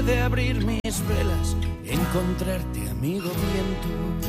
de abrir mis velas, encontrarte, amigo viento.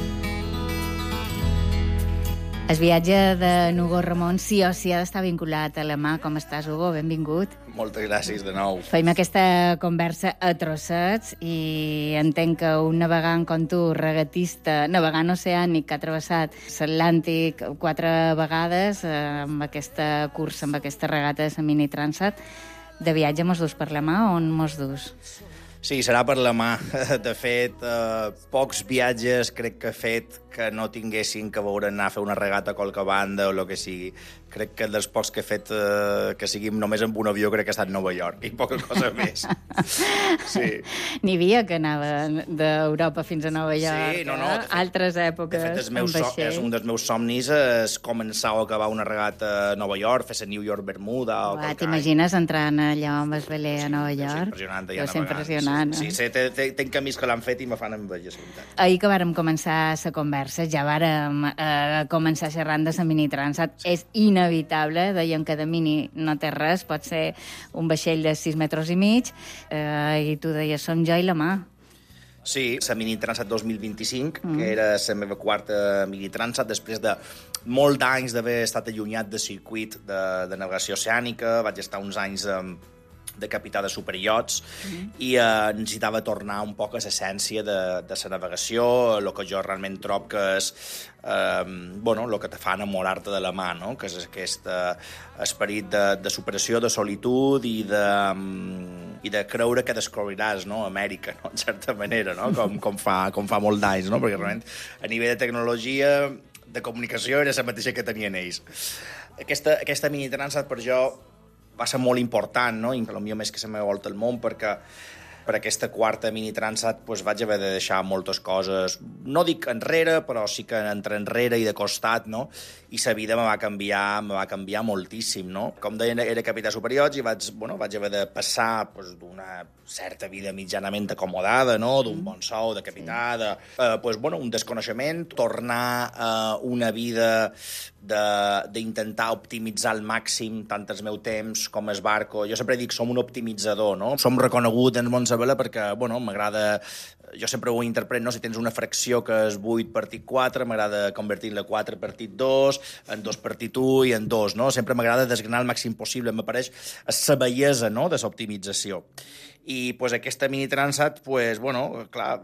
El viatge de Hugo Ramón sí o sí ha d'estar vinculat a la mà. Com estàs, Hugo? Benvingut. Moltes gràcies de nou. Feim aquesta conversa a trossets i entenc que un navegant com tu, regatista, navegant oceànic, que ha travessat l'Atlàntic 4 vegades amb aquesta cursa, amb aquesta regata de la Mini Transat, de viatge mos dus per la mà o on mos dus? Sí, serà per la mà. De fet, pocs viatges crec que he fet que no tinguessin que veure anar a fer una regata a qualque banda o el que sigui. Crec que dels pocs que he fet que siguin només amb un avió crec que ha estat Nova York i poca cosa més. Sí. N'hi havia que anava d'Europa fins a Nova York, sí, no, altres èpoques. De fet, és un dels meus somnis és començar o acabar una regata a Nova York, fer-se New York-Bermuda o qualque any. T'imagines entrant allò amb el veler a Nova York? És impressionant. Deu ser impressionant. Sí, tenc amics que l'han fet i me fan enveja, la veritat. Ahir que vàrem començar la conversa, ja vàrem començar xerrant de la Mini Transat. Sí. És inevitable, deien que de mini no té res, pot ser un vaixell de 6 metres i mig, i tu deies, som jo i la mà. Sí, la Mini Transat 2025, que era la meva quarta Mini Transat, després de molts d'anys d'haver estat allunyat del circuit de navegació oceànica. Vaig estar uns anys de capità de superiots i necessitava tornar un poc a l'essència de la navegació, el que jo realment trobo que és el que te fa enamorar-te de la mà, no? Que és aquest esperit de superació, de solitud i de creure que descobriràs, no? Amèrica, no? En certa manera, no? Com fa molt d'anys, no? Perquè realment a nivell de tecnologia, de comunicació, era la mateixa que tenien ells. Aquesta Mini Transat per jo va ser molt important, no? I potser més que la meva volta al món, perquè per aquesta quarta Mini Transat vaig haver de deixar moltes coses, no dic enrere, però sí que entre enrere i de costat, no? I la vida me va canviar moltíssim, no? Com deia, era capità superiors i vaig haver de passar d'una certa vida mitjanament acomodada, no? D'un bon sou, de capità, un desconeixement, tornar a una vida d'intentar optimitzar al màxim tant el meu temps com el barco. Jo sempre dic, som un optimitzador, no? Som reconegut en el món de vela perquè, m'agrada... Jo sempre ho interpreto, no? Si tens una fracció que és 8 partit 4, m'agrada convertir-la 4 partit 2, en 2 partit 1 i en 2, no? Sempre m'agrada desgranar el màxim possible. M'apareix la bellesa, no?, de l'optimització. I aquesta Mini Transat, clar,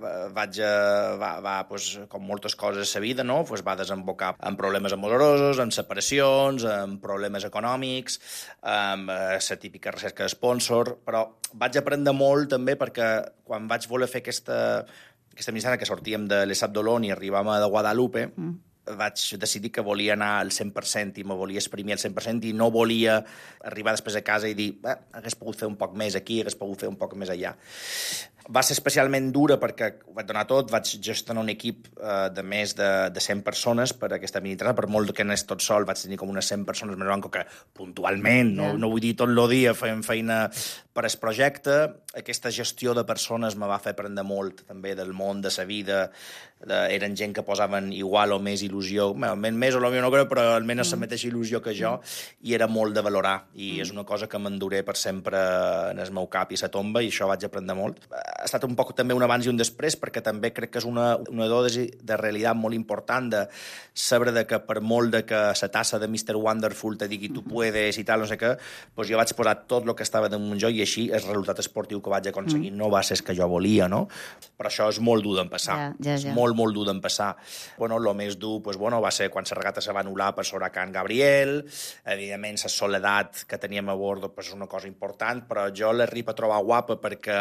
com moltes coses a la vida, no? Va desembocar en problemes amorosos, en separacions, en problemes econòmics, amb la típica recerca d'espònsor, però vaig aprendre molt també perquè quan vaig voler fer aquesta Mini Transat, que sortíem de Les Sables-d'Olonne i arribàvem a Guadalupe, vaig decidir que volia anar al 100% i me volia exprimir al 100% i no volia arribar després a casa i dir hagués pogut fer un poc més aquí, hagués pogut fer un poc més allà. Va ser especialment dura perquè ho vaig donar tot, vaig gestionar un equip de més de 100 persones per aquesta Mini Transat, per molt que anés tot sol, vaig tenir com unes 100 persones més banco que puntualment, no vull dir tot el dia fent feina per al projecte. Aquesta gestió de persones me va fer aprendre molt també del món, de la vida. Eren gent que posaven igual o més il·lusió, més o no crec, però almenys la mateixa il·lusió que jo, i era molt de valorar, i és una cosa que m'enduré per sempre en el meu cap i la tomba, i això vaig aprendre molt. Ha estat un poc també un abans i un després, perquè també crec que és una dosi de realitat molt important, de saber que per molt de que la tassa de Mr. Wonderful te digui tu puedes i tal, no sé què, jo vaig posar tot el que estava damunt jo, i així el resultat esportiu que vaig aconseguir no va ser el que jo volia, no? Però això és molt dur d'empassar. És molt dur d'empassar. El més dur va ser quan la regata se va anul·lar per l'huracán Gabriel. Evidentment, la soledat que teníem a bord és una cosa important, però jo l'arribo a trobar guapa perquè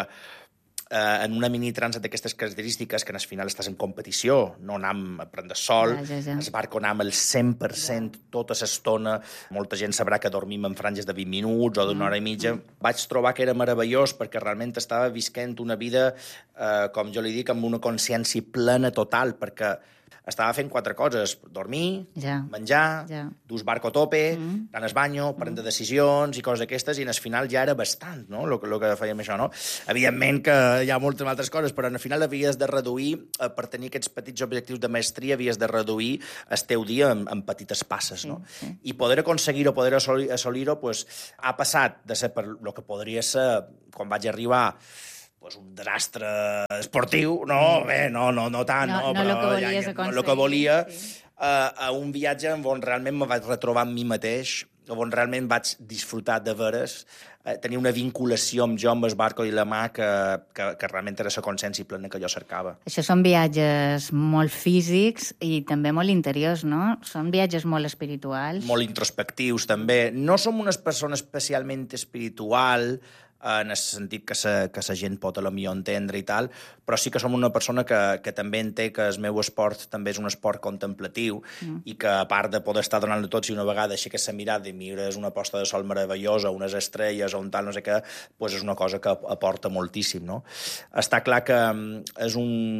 en una Mini Transat d'aquestes característiques, que al final estàs en competició, no anam a prendre sol, el barco anam al 100% tota l'estona, molta gent sabrà que dormim en franges de 20 minuts o d'una hora i mitja. Vaig trobar que era meravellós perquè realment estava visquent una vida, com jo li dic, amb una consciència plena total, perquè estava fent 4 coses: dormir, menjar, dur el barco a tope, anar al banyo, prendre decisions i coses d'aquestes, i al final ja era bastant, no?, el que fèiem això, no? Evidentment que hi ha moltes altres coses, però al final havies de reduir, per tenir aquests petits objectius de maestria, havies de reduir el teu dia en petites passes, no? I poder aconseguir-ho, poder assolir-ho, ha passat de ser per el que podria ser, quan vaig arribar, un desastre esportiu, no, bé, no tant, no, però el que volies aconseguir. el que volia, a un viatge on realment me vaig retrobar amb mi mateix, on realment vaig disfrutar de veres, tenir una vinculació amb jo, amb el barco i la mà, que realment era la consciència plena que jo cercava. Això són viatges molt físics i també molt interiors, no? Són viatges molt espirituals. Molt introspectius, també. No som unes persones especialment espiritual, en el sentit que la gent pot a lo millor entendre i tal, però sí que som una persona que també entén que el meu esport també és un esport contemplatiu i que a part de poder estar donant-lo tot, si una vegada aixeques la mirada i mires una posta de sol meravellosa, unes estrelles o un tal no sé què, doncs és una cosa que aporta moltíssim, no? Està clar que és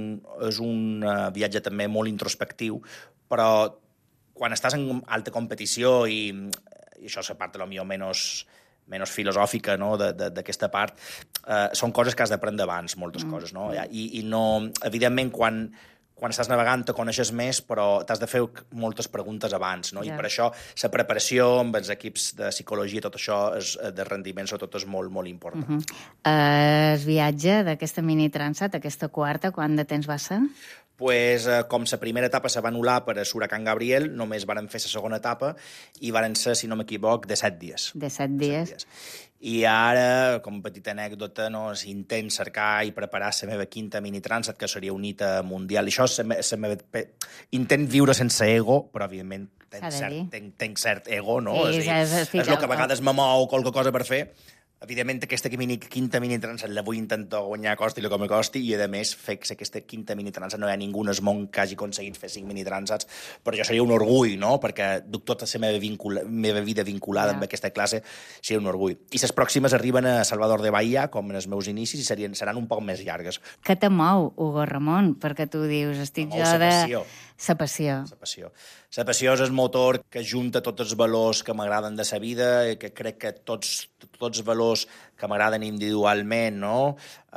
un viatge també molt introspectiu, però quan estàs en alta competició i això és la part de lo millor menys filosòfica, no?, d'aquesta part, són coses que has d'aprendre abans, moltes coses, no? I no, evidentment, quan estàs navegant te coneixes més, però t'has de fer moltes preguntes abans, no? I per això la preparació amb els equips de psicologia, tot això, de rendiment, sobretot, és molt, molt important. El viatge d'aquesta mini Transat, aquesta quarta, quant de temps va ser? Pues, com la primera etapa se va anul·lar per a l'huracán Gabriel, només varen fer la segona etapa i varen ser, si no m'equivoc, de 7 dies. De 7 dies. I ara, com a petita anècdota, no, intent cercar i preparar la meva quinta mini Transat, que seria un hit mundial. I això intent viure sense ego, però, evidentment, tenc cert ego, no? Sí, és el que a vegades me mou qualque cosa per fer. Evidentment, aquesta quinta mini Transat la vull intentar guanyar costi el que me costi i, a més, fer que aquesta quinta mini Transat no hi ha ningú en el món que hagi aconseguit fer 5 mini Transats, però jo seria un orgull, no?, perquè duc tota la meva vida vinculada amb aquesta classe, seria un orgull. I les pròximes arriben a Salvador de Bahia, com en els meus inicis, i seran un poc més llargues. Què te mou, Hugo Ramon? Perquè tu dius, estic jo de... La passió. La passió. La passió és el motor que junta tots els valors que m'agraden de la vida, que crec que tots els valors que m'agraden individualment, no?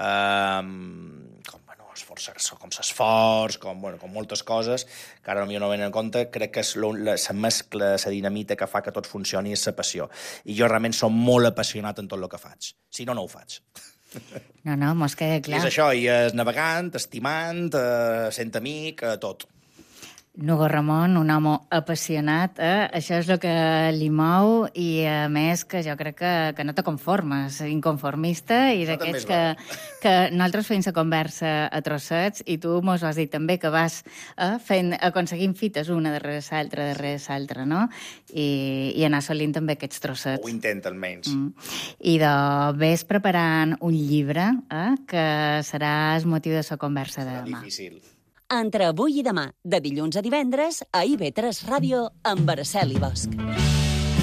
Com esforçar-se, com l'esforç, com moltes coses, que ara potser no venen en compte, crec que la mescla, la dinamita que fa que tot funcioni és la passió. I jo realment som molt apassionat en tot el que faig. Si no, no ho faig. No, mos queda clar. I és això, i és navegant, estimant, sent amic, tot. Hugo Ramon, un home apassionat, això és el que li mou i, a més, que jo crec que no te conformes, inconformista, i d'aquests que nosaltres fem la conversa a trossets i tu mos has dit també que vas aconseguint fites una darrere l'altra, no? I anar assolint també aquests trossets. Ho intenta, almenys. I ves preparant un llibre que serà el motiu de la conversa de demà. Difícil. Entre avui i demà, de dilluns a divendres, a IB3 Ràdio, amb Araceli Bosch.